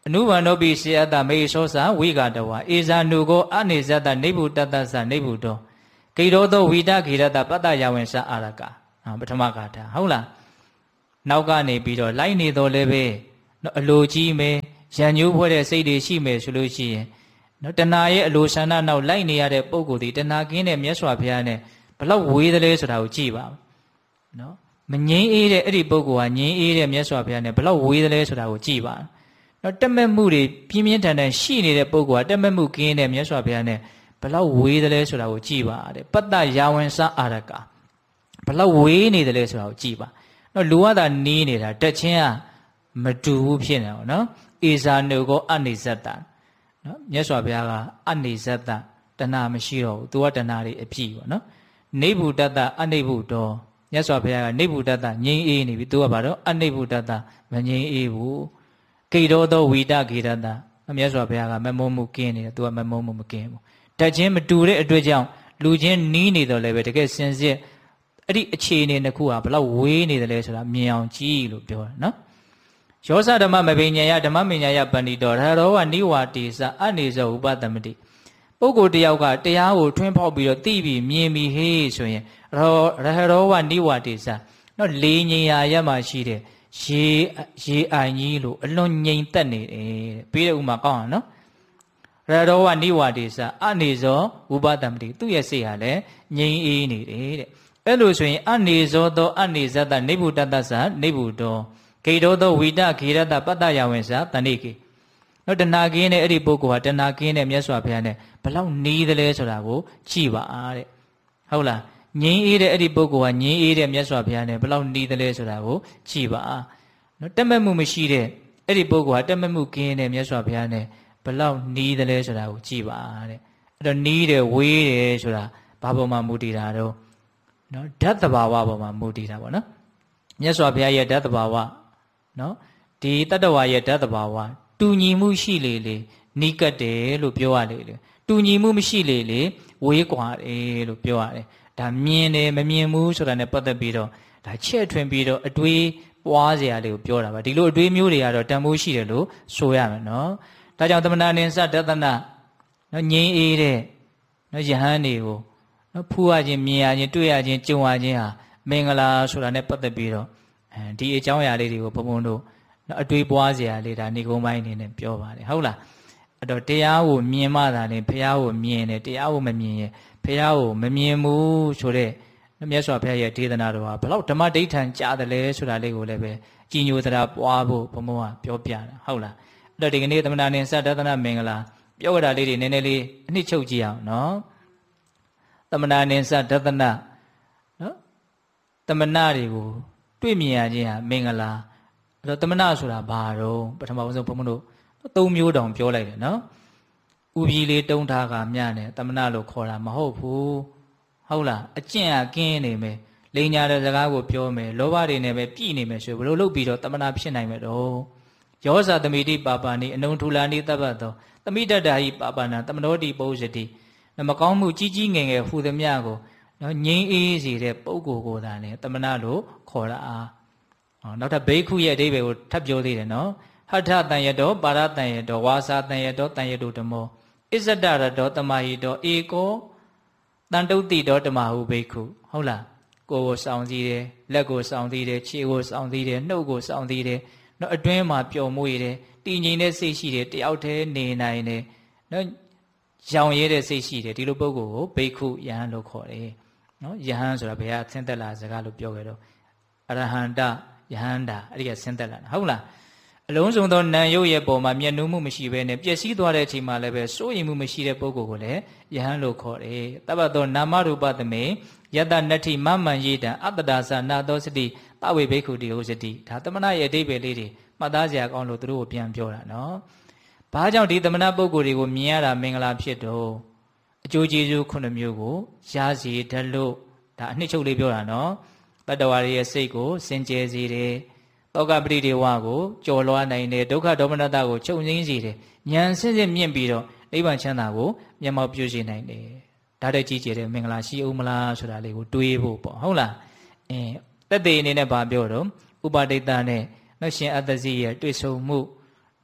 အနုဘာနောပိစေအတ္တမေသောသဝိကတဝါဧဇာနုကိုအနေဇတ္တနိဗ္ဗုတတ္တသနိဗ္ဗုတောဂိရောသောဝိတဂိရတပတ္တယဝင်္စအာရကပထမဂါထာဟုတ်လားနောက်ကနေပြီးတော့လိုက်နေတော့လည်းပဲအလိုကြီးမယ်ရံညိုးဖွဲ့တဲ့စိတ်တွေရှိမယ်ဆိုလို့ရှိရင်နော်တဏှာရဲ့အလိုဆန္ဒနောက်လိုက်နေရတဲ့ပုံကိုယ်ဒီတဏှာကင်းတဲ့မြတ်စွာဘုရားနဲ့ဘလောက်ဝေးသလဲဆိုတာကိုကြည့်ပါနော်မငြိမ်းအေးတဲ့အဲ့ဒီပုံကိုယ်ကငြိမ်းအေးတဲ့မြတ်စွာဘုရားနဲ့ဘလောက်ဝေးသလဲဆိုတာကိုကြည့်ပါနော်တက်မဲ့မှုတွေပြင်းပြင်းထန်ထန်ရှိနေတဲ့ပုံကိုယ်ကတက်မဲ့မှုကင်းတဲ့မြတ်စွာဘုရားနဲ့ဘလောက်ဝေးသလဲဆိုတာကိုကြည့်ပါတဲ့ပတ္တယာဝင်္စအာရကဘလောက်ဝေးနေတယ်လဲဆိုတာကိုကြည့်ပါနော်လူကသာနီးနေတာတက်ချင်းကမတူဘူးဖြစ်နေအောင်နော်ဧဇာနုကိုအနေဇတ္တနော်မြတ်စွာဘုရားကအနေဇတ္တတဏှာမရှိတော့ဘူးသူကတဏှာတွေအပြည့်ပေါ့နော်နိဗ္ဗုတတ္တအနိဗ္ဗုတောမြတ်စွာဘုရားကနိဗ္ဗုတတ္တငြိမ်းအေးနေပြီသူကဘာတော့အနိဗ္ဗုတတ္တမငြိမ်းအေးဘူးဂိရောသောဝိတဂိရတမြတ်စွာဘုရားကမမုံမှုကင်းနေတယ်သူကမမုံမှုမကင်းဘူးတက်ချင်းမတူတဲ့အတွက်ကြောင့်လူချင်းနီးနေတော့လည်းပဲတကယ်စင်စစ်အဲ့ဒီအခြေအနေတစ်ခုဟာဘလောက်ဝေးနေတယ်လဲဆိုတာမြင်အောင်ကြည့်လို့ပြောတာနော်ယောဇဓမ္မမဘိညာယဓမ္မမညာယပဏိတောရဟရောဝနိဝတိစအနေဇောဥပတမတိပုဂ္ဂိုလ်တယောက်ကတရားကိုထွန်းဖောက်ပြီးတော့သိပြီးမြင်ပြီးဟေးဆိုရင်ရဟရောဝနိဝတိစနော်လေးငြိမ်ရာရမှရှိတဲ့ရေရေအိုင်ကြီးလို့အလွန်ငြိမ်သက်နေတယ်ပြီးတဲ့ဥမာကောင်းအောင်နော်ရဟရောဝနိဝတိစအနေဇောဥပတမတိသူ့ရဲ့စိတ်ဟာလည်းငြိမ်အေးနေတယ်တဲ့အဲ့လိုဆိုရင်အနေဇောသောအနေဇတ္တနိဗ္ဗုတတ္တသနိဗ္ဗုတောဂိရောသောဝိတဂိရတပတ္တယဝင်္စတဏိကေနော်တဏှာကင်းတဲ့အဲ့ဒီပုဂ္ဂိုလ်ဟာတဏှာကင်းတဲ့မြတ်စွာဘုရားနဲ့ဘလောက်နီးသလဲဆိုတာကိုကြည့်ပါတဲ့ဟုတ်လားငြိမ်းအေးတဲ့အဲ့ဒီပုဂ္ဂိုလ်ဟာငြိမ်းအေးတဲ့မြတ်စွာဘုရားနဲ့ဘလောက်နီးသလဲဆိုတာကိုကြည့်ပါနော်တက်မဲ့မှုမရှိတဲ့အဲ့ဒီပုဂ္ဂိုလ်ဟာတက်မဲ့မှုကင်းတဲ့မြတ်စွာဘုရားနဲ့ဘလောက်နီးသလဲဆိုတာကိုကြည့်ပါတဲ့အဲ့တော့နီးတယ်ဝေးတယ်ဆိုတာဘာပေါ်မှာမူတည်တာတော့နော်ဓာတ်တဘာဝပေါ်မှာမူတည်တာပေါ့နော်မြတ်စွာဘုရားရဲ့ဓာတ်တဘာဝနော်ဒီတတ္တဝါရဲ့ဓာတ်တဘာဝတူညီမှုရှိလေလေနိကတ်တယ်လို့ပြောရလေလေတူညီမှုမရှိလေလေဝေးကွာတယ်လို့ပြောရတယ်ဒါမြင်တယ်မမြင်ဘူးဆိုတာနဲ့ပတ်သက်ပြီးတော့ဒါချက်ထွင်ပြီးတော့အတွေးပွားစရာလေးကိုပြောတာပါဒီလိုအတွေးမျိုးတွေကတော့တန်ဖိုးရှိတယ်လို့ဆိုရမယ်နော်ဒါကြောင့်သမဏနိစ္စဒသနာနော်ငြိမ်းအေးတဲ့နော်ယဟန်တွေကိုနော်ဖူးရခြင်းမြင်ရခြင်းတွေ့ရခြင်းကြုံရခြင်းဟာမင်္ဂလာဆိုတာနဲ့ပတ်သက်ပြီးတော့ဒီအကြောင်းအရာလေးတွေကိုဘုံဘုံတို့အတွေးပွားစရာလေးဒါနေကုန်းပိုင်းအနေနဲ့ပြောပါတယ်ဟုတ်လားအဲ့တော့တရားကိုမြင်မှသာလေဘုရားကိုမြင်တယ်တရားကိုမမြင်ရင်ဘုရားကိုမမြင်ဘူးဆိုတဲ့မြတ်စွာဘုရားရဲ့ဒေသနာတော်ဟာဘလောက်ဓမ္မဒိဋ္ဌံကြားတယ်လဲဆိုတာလေးကိုလည်းပဲကြည်ညိုစရာပွားဖို့ဘုံဘုံကပြောပြတာဟုတ်လားအဲ့တော့ဒီကနေ့သမဏနိစ္စဒသနာမင်္ဂလာပြောရတာလေးတွေနည်းနည်းလေးအနှစ်ချုပ်ကြည့်အောင်နော်သမဏနိစ္စဒသနာနော်သမဏတွေကိုတွေ့မြင်ရခြင်းဟာမင်္ဂလာအဲ့တော့တမနာဆိုတာဘာတော့ပထမဆုံးဘုံဘုံတို့သုံးမျိုးတောင်ပြောလိုက်တယ်နော်ဥပြည်လေးတုံးထားကမြနဲ့တမနာလို့ခေါ်တာမဟုတ်ဘူးဟုတ်လားအကျင့်အကင်းနေမယ်လိန်ညာတဲ့စကားကိုပြောမယ်လောဘတွေနဲ့ပဲပြည်နေမယ်ဆိုဘယ်လိုလုပ်ပြီးတော့တမနာဖြစ်နိုင်မယ်တော့ယောဇာသမိတိပါပါနိအနုထူလာနိတပ္ပတောသမိတ္တတာဟိပါပါဏတမနောတိပုဇ္ဇတိမကောင်းမှုကြီးကြီးငယ်ငယ်ဟူသမျှကိုနော်ငြိမ်းအေးစေတဲ့ပုဂ္ဂိုလ်ကိုသာလေတမနာလို့ခေါ်တာအားနောက်ထပ်ဘိက္ခုရဲ့အဓိပ္ပာယ်ကိုထပ်ပြောသေးတယ်နော်ဟထတန်ယတောပါရတန်ယတောဝါစာတန်ယတောတန်ယတုဓမ္မောအစ္ဆဒရတောတမဟိတောဧကောတန်တုတိတောဓမ္မဟုဘိက္ခုဟုတ်လားကိုယ်ကိုစောင့်စည်းတယ်လက်ကိုစောင့်စည်းတယ်ခြေကိုစောင့်စည်းတယ်နှုတ်ကိုစောင့်စည်းတယ်နော်အတွင်းမှာပျော်မွေ့တယ်တည်ငြိမ်တဲ့စိတ်ရှိတယ်တယောက်တည်းနေနိုင်တယ်နော်ရောင်ရဲတဲ့စိတ်ရှိတယ်ဒီလိုပုဂ္ဂိုလ်ကိုဘိက္ခုယဟန်လို့ခေါ်တယ်နော်ယဟန်ဆိုတာဘယ်ဟာဆင်းသက်လာစကားလို့ပြောခဲ့တော့အရဟန္တယဟန္တာအဲ့ဒီကဆင်းသက်လာတာဟုတ်လားအလုံးစုံသောနာယုတ်ရဲ့ပုံမှာမျက်နှာမှုမရှိဘဲနဲ့ပျက်စီးသွားတဲ့အချိန်မှာလည်းပဲစိုးရိမ်မှုမရှိတဲ့ပုဂ္ဂိုလ်ကိုလည်းယဟန်လို့ခေါ်တယ်တပ္ပသောနာမရူပသမေယတနတ္ထိမမန်ယေတံအတ္တဒါသနာသောစတိပဝေဘိက္ခုတိဟောစတိဒါသမဏရဲ့အဓိပ္ပာယ်လေးတွေမှတ်သားစရာကောင်းလို့သူတို့ကိုပြန်ပြောတာနော်ဘာကြောင့်ဒီသမဏပုဂ္ဂိုလ်တွေကိုမြင်ရတာမင်္ဂလာဖြစ်တော့အကျိုးကျေးဇူးခုနှစ်မျိုးကိုရစီတလို့ဒါအနှစ်ချုပ်လေးပြောတာနော်တတ္တဝါရဲ့စိတ်ကိုစင်ကြယ်စေတယ်တောကပရိဒေဝကိုကြော်လွှားနိုင်တယ်ဒုက္ခဒေါမနတကိုချုပ်ငြိမ်းစေတယ်ဉာဏ်ဆင့်ဆင့်မြင့်ပြီးတော့နိဗ္ဗာန်ချမ်းသာကိုမျက်မှောက်ပြုစေနိုင်တယ်ဒါတဲ့ကြီးကျယ်တဲ့မင်္ဂလာရှိအောင်မလားဆိုတာလေးကိုတွေးဖို့ပေါ့ဟုတ်လားအင်းတက်တဲ့အနေနဲ့ဗာပြောတော့ဥပါဒိတနဲ့နှရှင်အတ္တစီရဲ့တွေ့ဆုံမှုနော်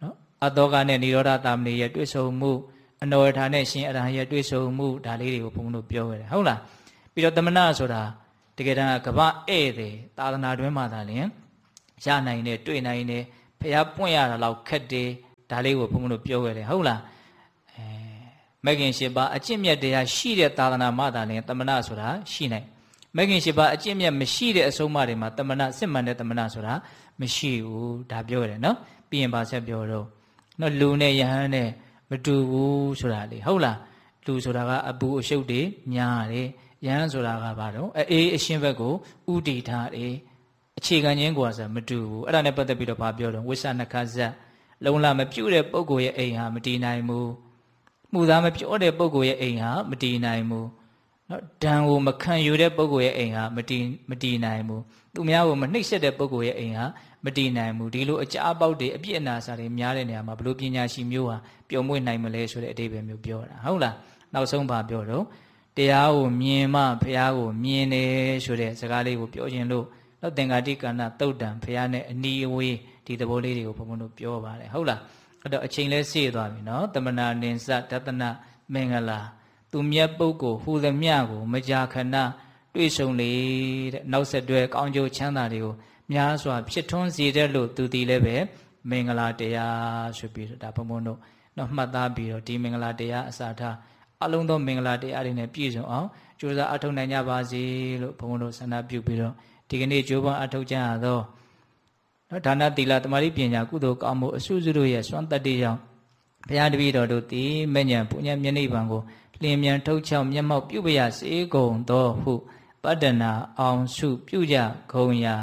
အတောကနဲ့နိရောဓတာမဏေရဲ့တွေ့ဆုံမှုအနောထာနဲ့ရှင်အရဟံရဲ့တွေ့ဆုံမှုဒါလေးတွေကိုဘုန်းတို့ပြောခဲ့တယ်ဟုတ်လားပြီးတော့တမနာဆိုတာတကယ်တမ်းကဗဧည့်သည်သာသနာတွင်မှသာလျှင်ရနိုင်တယ်တွေ့နိုင်တယ်ဖျားပွင့်ရတာလောက်ခက်တယ်ဒါလေးကိုဘုန်းတို့ပြောခဲ့တယ်ဟုတ်လားအဲမဂ်ကင်၈ပါးအကျင့်မြတ်တရားရှိတဲ့သာသနာမှသာလျှင်တမနာဆိုတာရှိနိုင်မဂ်ကင်၈ပါးအကျင့်မြတ်မရှိတဲ့အဆုံးအမတွေမှာတမနာစစ်မှန်တဲ့တမနာဆိုတာမရှိဘူးဒါပြောရတယ်နော်ပြီးရင်ပါဆက်ပြောတော့နော်လူနဲ့ယဟန်နဲ့မတူဘူးဆိုတာလေဟုတ်လားလူဆိုတာကအပူအရှုပ်တွေများတယ်ယဟန်ဆိုတာကဘာတော့အေးအရှင်းဘက်ကိုဥတည်ထားတယ်အခြေခံခြင်းကွာဆိုမတူဘူးအဲ့ဒါနဲ့ပတ်သက်ပြီးတော့ဘာပြောတော့ဝိသနခဇတ်လုံလာမပြုတ်တဲ့ပုဂ္ဂိုလ်ရဲ့အိမ်ဟာမတည်နိုင်ဘူးမှုသားမပြောတဲ့ပုဂ္ဂိုလ်ရဲ့အိမ်ဟာမတည်နိုင်ဘူးနော်ဒဏ်ကိုမခံယူတဲ့ပုဂ္ဂိုလ်ရဲ့အိမ်ဟာမတည်မတည်နိုင်ဘူးသူများကိုမနှိပ်စက်တဲ့ပုဂ္ဂိုလ်ရဲ့အိမ်ဟာမတည်နိုင်ဘူးဒီလိုအကြအပေါက်တွေအပြစ်အနာစာတွေများတဲ့နေရာမှာဘလို့ပညာရှိမျိုးဟာပျော်မွေ့နိုင်မလဲဆိုတဲ့အဓိပ္ပာယ်မျိုးပြောတာဟုတ်လားနောက်ဆုံးပါပြောတော့တရားကိုမြင်မှဘုရားကိုမြင်တယ်ဆိုတဲ့စကားလေးကိုပြောခြင်းလို့တော့သင်္ဃာတိကဏ္ဍသုတ်တံဘုရားနဲ့အနီးအဝေးဒီသဘောလေးတွေကိုဘုံဘုံတို့ပြောပါတယ်ဟုတ်လားအဲ့တော့အချိန်လဲစေ့သွားပြီနော်တမနာနင်္စဒသနမင်္ဂလာသူမြတ်ပုဂ္ဂိုလ်ဟူသမျှကိုမကြာခဏတွေ့ဆုံလေတဲ့နောက်ဆက်တွဲကောင်းကျိုးချမ်းသာတွေကိုများစွာဖြစ်ထွန်းစေတဲ့လို့သူတည်လည်းပဲမင်္ဂလာတရားဆိုပြီးတော့ဒါဘုံဘုံတို့တော့မှတ်သားပြီးတော့ဒီမင်္ဂလာတရားအစာထားအလုံးသောမင်္ဂလာတရားတွေနဲ့ပြည့်စုံအောင်ကြိုးစားအထောက်နိုင်ကြပါစေလို့ဘုံဘုံတို့ဆန္ဒပြုပြီးတော့ဒီကနေ့ကြိုးပမ်းအထောက်ကြရသောနော်ဒါနသီလတမာတိပညာကုသိုလ်ကောင်းမှုအစုစုတို့ရဲ့စွမ်းတတ္တိကြောင့်ဘုရားတပည့်တော်တို့သည်မဉ္ဇဉ်ပုညမျက်နှိပ်ပံကိုလင်းမြန်ထုတ်ချောက်မျက်မှောက်ပြုပရစေကုန်သောဟုပတ္တနာအောင်စုပြုကြကုန်ရာ